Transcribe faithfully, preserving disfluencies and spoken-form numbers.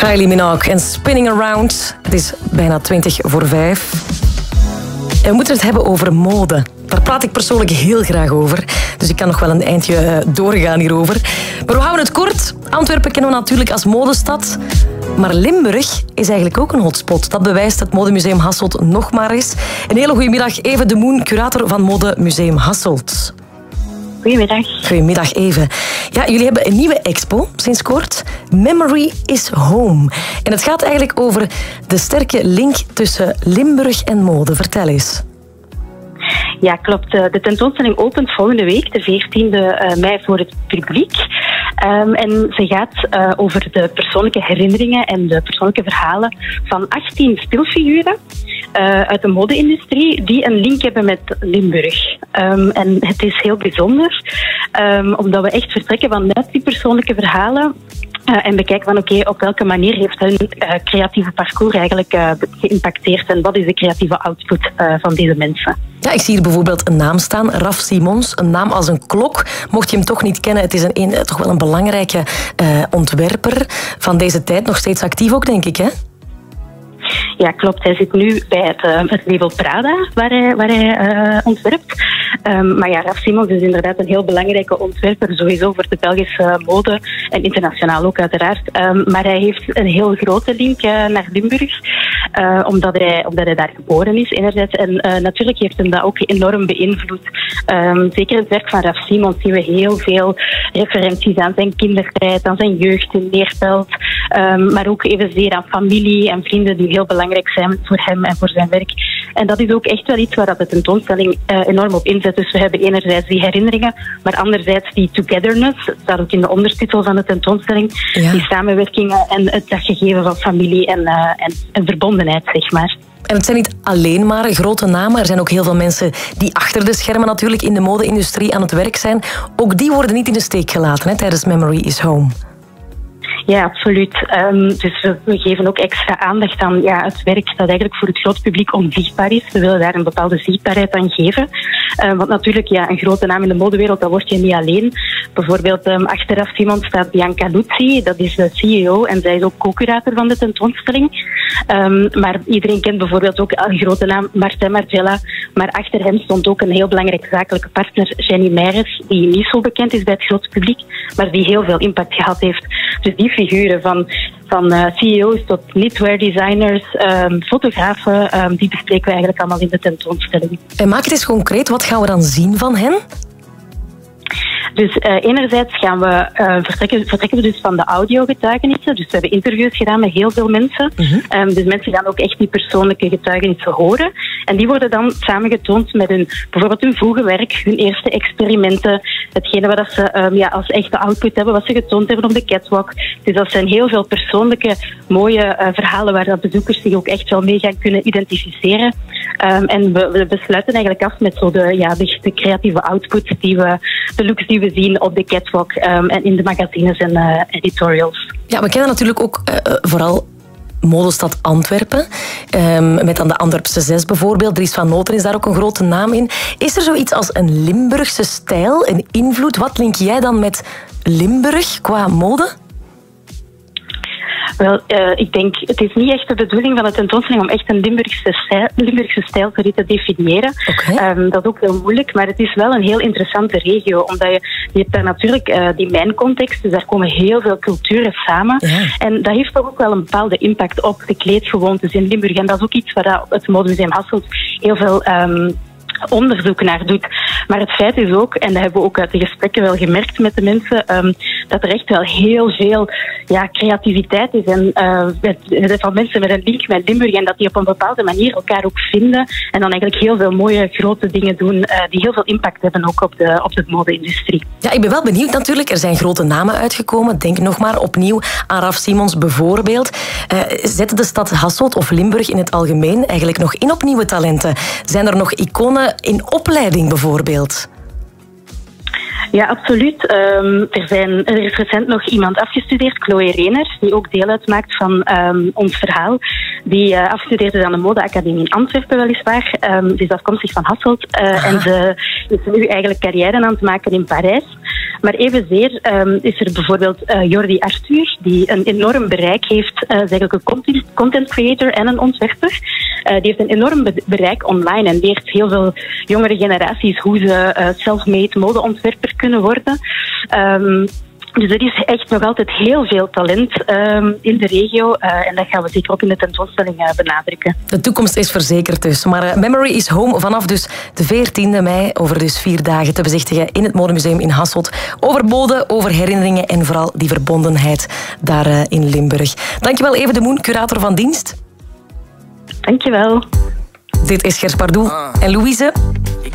Kylie Minogue en Spinning Around. Het is bijna twintig voor vijf. En we moeten het hebben over mode. Daar praat ik persoonlijk heel graag over. Dus ik kan nog wel een eindje doorgaan hierover. Maar we houden het kort. Antwerpen kennen we natuurlijk als modestad. Maar Limburg is eigenlijk ook een hotspot. Dat bewijst het Modemuseum Hasselt nog maar eens. Een hele goede middag, Eve de Moen, curator van Modemuseum Hasselt. Goedemiddag. Goedemiddag, Eve. Ja, jullie hebben een nieuwe expo, sinds kort. Memory is Home. En het gaat eigenlijk over de sterke link tussen Limburg en mode. Vertel eens. Ja, klopt. De tentoonstelling opent volgende week, de veertiende mei, voor het publiek. Um, en ze gaat uh, over de persoonlijke herinneringen en de persoonlijke verhalen van achttien stilfiguren uh, uit de mode-industrie die een link hebben met Limburg. Um, en het is heel bijzonder, um, omdat we echt vertrekken vanuit die persoonlijke verhalen. Uh, en bekijken van oké, okay, op welke manier heeft hun uh, creatieve parcours eigenlijk uh, geïmpacteerd en wat is de creatieve output uh, van deze mensen. Ja, ik zie hier bijvoorbeeld een naam staan, Raf Simons, een naam als een klok. Mocht je hem toch niet kennen, het is een, een, toch wel een belangrijke uh, ontwerper van deze tijd, nog steeds actief ook, denk ik, hè? Ja, klopt. Hij zit nu bij het, uh, het label Prada, waar hij, waar hij uh, ontwerpt. Um, maar ja, Raf Simons is inderdaad een heel belangrijke ontwerper, sowieso voor de Belgische mode en internationaal ook uiteraard. Um, maar hij heeft een heel grote link uh, naar Limburg, uh, omdat, hij, omdat hij daar geboren is enerzijds. En uh, natuurlijk heeft hem dat ook enorm beïnvloed. Um, zeker het werk van Raf Simons zien we heel veel referenties aan zijn kindertijd, aan zijn jeugd in Neerpelt. Um, maar ook evenzeer aan familie en vrienden die heel belangrijk zijn voor hem en voor zijn werk. En dat is ook echt wel iets waar dat de tentoonstelling uh, enorm op inzet. Dus we hebben enerzijds die herinneringen, maar anderzijds die togetherness. Dat staat ook in de ondertitel van de tentoonstelling. Ja. Die samenwerkingen en het gegeven van familie en, uh, en, en verbondenheid, zeg maar. En het zijn niet alleen maar grote namen. Er zijn ook heel veel mensen die achter de schermen natuurlijk in de mode-industrie aan het werk zijn. Ook die worden niet in de steek gelaten, hè, tijdens Memory is Home. Ja, absoluut. Um, dus we, we geven ook extra aandacht aan ja, het werk dat eigenlijk voor het groot publiek onzichtbaar is. We willen daar een bepaalde zichtbaarheid aan geven. Um, want natuurlijk, ja, een grote naam in de modewereld, dat word je niet alleen. Bijvoorbeeld um, achteraf Simon staat Bianca Luzzi, dat is de C E O en zij is ook co-curator van de tentoonstelling. Um, maar iedereen kent bijvoorbeeld ook een grote naam, Martin Margiela. Maar achter hem stond ook een heel belangrijke zakelijke partner, Jenny Meijers, die niet zo bekend is bij het grote publiek, maar die heel veel impact gehad heeft. Dus die figuren van, van uh, C E O's tot knitwear designers, um, fotografen, um, die bespreken we eigenlijk allemaal in de tentoonstelling. En maak het eens concreet, wat gaan we dan zien van hen? Dus uh, enerzijds gaan we, uh, vertrekken, vertrekken we dus van de audiogetuigenissen. Dus we hebben interviews gedaan met heel veel mensen. Uh-huh. Um, dus mensen gaan ook echt die persoonlijke getuigenissen horen. En die worden dan samengetoond met hun, bijvoorbeeld hun vroege werk, hun eerste experimenten, hetgene wat ze um, ja, als echte output hebben, wat ze getoond hebben op de catwalk. Dus dat zijn heel veel persoonlijke, mooie uh, verhalen waar dat bezoekers zich ook echt wel mee gaan kunnen identificeren. Um, en we, we besluiten eigenlijk af met zo de, ja, de, de creatieve output, die we, de looks die we zien op de catwalk um, en in de magazines en uh, editorials. Ja, we kennen natuurlijk ook uh, vooral modestad Antwerpen. Um, met dan de Antwerpse Zes bijvoorbeeld. Dries van Noten is daar ook een grote naam in. Is er zoiets als een Limburgse stijl, een invloed? Wat link jij dan met Limburg qua mode? Wel, uh, ik denk, het is niet echt de bedoeling van de tentoonstelling om echt een Limburgse stijl, Limburgse stijl te definiëren. Okay. Um, dat is ook heel moeilijk, maar het is wel een heel interessante regio, omdat je, je hebt daar natuurlijk uh, die mijncontext, dus daar komen heel veel culturen samen. Ja. En dat heeft toch ook wel een bepaalde impact op de kleedgewoontes in Limburg. En dat is ook iets waar het Modemuseum Hasselt heel veel Um, onderzoek naar doet. Maar het feit is ook, en dat hebben we ook uit de gesprekken wel gemerkt met de mensen, um, dat er echt wel heel veel ja, creativiteit is en uh, met, van mensen met een link met Limburg en dat die op een bepaalde manier elkaar ook vinden en dan eigenlijk heel veel mooie grote dingen doen uh, die heel veel impact hebben ook op de, op de mode-industrie. Ja, ik ben wel benieuwd natuurlijk. Er zijn grote namen uitgekomen. Denk nog maar opnieuw aan Raf Simons bijvoorbeeld. Uh, zet de stad Hasselt of Limburg in het algemeen eigenlijk nog in op nieuwe talenten? Zijn er nog iconen in opleiding bijvoorbeeld? Ja, absoluut. Um, er, zijn, er is recent nog iemand afgestudeerd, Chloe Reners, die ook deel uitmaakt van um, ons verhaal. Die uh, afstudeerde aan de modeacademie in Antwerpen weliswaar. Um, ze is afkomstig van Hasselt uh, en ze is nu eigenlijk carrière aan het maken in Parijs. Maar evenzeer um, is er bijvoorbeeld uh, Jordi Arthur, die een enorm bereik heeft. Uh, is eigenlijk een content, content creator en een ontwerper. Uh, die heeft een enorm be- bereik online en leert heel veel jongere generaties hoe ze uh, self-made modeontwerper kunnen worden. Um, Dus er is echt nog altijd heel veel talent um, in de regio. Uh, en dat gaan we zeker ook in de tentoonstelling uh, benadrukken. De toekomst is verzekerd dus. Maar uh, Memory is Home vanaf dus de veertiende mei. Over dus vier dagen te bezichtigen in het Modemuseum in Hasselt. Over mode, over herinneringen en vooral die verbondenheid daar uh, in Limburg. Dankjewel Eve de Moen, curator van dienst. Dankjewel. Dit is Gers Pardoel en Louise.